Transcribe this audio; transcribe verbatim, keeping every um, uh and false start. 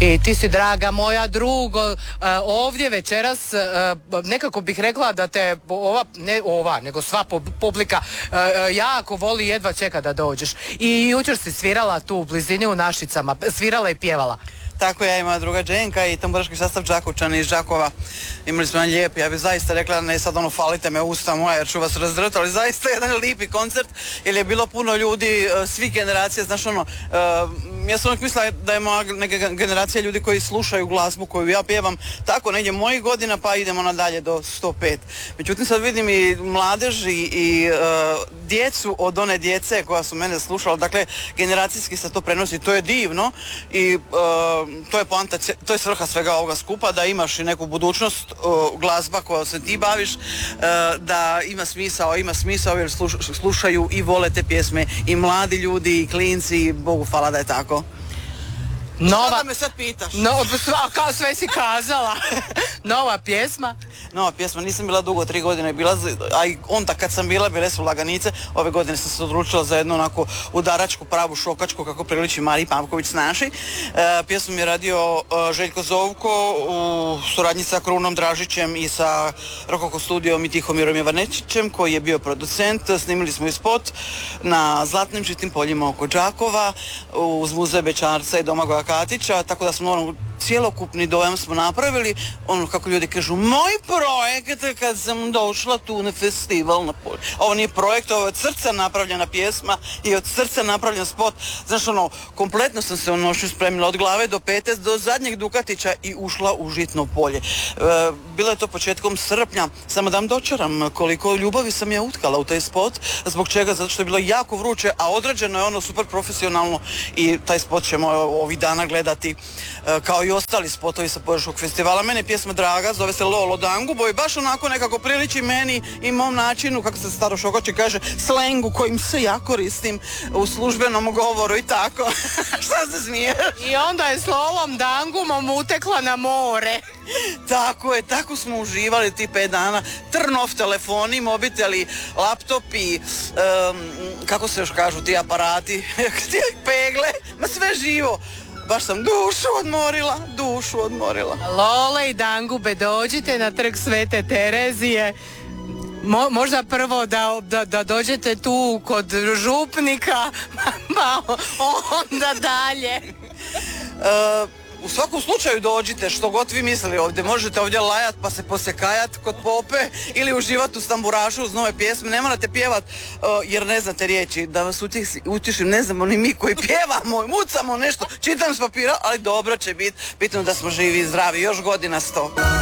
I ti si, draga moja drugo, ovdje večeras nekako bih rekla da te ova, ne ova, nego sva publika jako voli, jedva čeka da dođeš. I jučer si svirala tu u blizini u Našicama, svirala i pjevala. Tako, ja i moja druga Dženka i tamburaški sastav Đakovčani iz Đakova. Imali smo jedan lijep, ja bih zaista rekla, ne sad ono falite me usta moja jer ću vas razdrti, ali zaista jedan lijepi koncert jer je bilo puno ljudi, svih generacija, znaš ono, ja sam uvijek mislila da je moja neka generacija ljudi koji slušaju glazbu koju ja pjevam tako negdje mojih godina pa idemo nadalje do sto pet. Međutim sad vidim i mladež i, i uh, djecu od one djece koja su mene slušala, dakle generacijski se to prenosi, to je divno i uh, to je poanta, to je svrha svega ovoga skupa, da imaš i neku budućnost, uh, glazba koja se ti baviš, uh, da ima smisao, ima smisao jer sluš, slušaju i vole te pjesme i mladi ljudi i klinci i Bogu hvala da je tako. Nova... Šta da me sad pitaš? No, sva, kao sve si kazala. Nova pjesma? Nova pjesma, nisam bila dugo, tri godine bila, a i onda kad sam bila, bile su Laganice, ove godine sam se odlučila za jednu onako udaračku, pravu šokačku, kako priliči Mariji Pavković s naši. E, pjesmu mi je radio uh, Željko Zovko u suradnji sa Krunom Dražićem i sa Rokoko studijom i Tihomirom Jovanečićem, koji je bio producent. Snimili smo i spot na Zlatnim žitim poljima oko Đakova, uz muze Bećarca i Domagoja Katića, tako da smo ono, cijelokupni dojam smo napravili, ono kako ljudi kažu, moj projekt kad sam došla tu na festival na polju. Ovo nije projekt, ovo je od srca napravljena pjesma i od srca napravljen spot. Znaš ono, kompletno sam se u noću spremila od glave do pete, do zadnjeg Dukatića i ušla u Žitno polje. E, bilo je to početkom srpnja, samo da vam dočaram koliko ljubavi sam ja utkala u taj spot, zbog čega, zato što je bilo jako vruće, a odrađeno je ono super profesionalno i taj spot ćemo ovih dana gledati e, kao i ostali spotovi sa Požeškog festivala. Mene je pjesma draga, zove se Lolo Dangubo i baš onako nekako priliči meni i mom načinu, kako se staro šokači kaže, slengu kojim se ja koristim u službenom govoru i tako. Šta se smiješ? I onda je s Lolom Dangumom utekla na more. Tako je, tako smo uživali ti pet dana. Trnov telefoni, mobiteli, laptopi, um, kako se još kažu ti aparati, ti pegle, ma sve živo. Baš sam dušu odmorila, dušu odmorila. Lole i Dangube, dođite na trg Svete Terezije. Mo, možda prvo da, da, da dođete tu kod župnika, pa onda dalje. Uh, U svakom slučaju dođite, što god vi mislili ovdje, možete ovdje lajat pa se posekajat kod pope ili uživati u tamburašu uz nove pjesme, ne morate pjevat uh, jer ne znate riječi, da vas utišim, ne znamo ni mi koji pjevamo, mucamo nešto, čitam s papira, ali dobro će biti, bitno da smo živi i zdravi, još godina sto.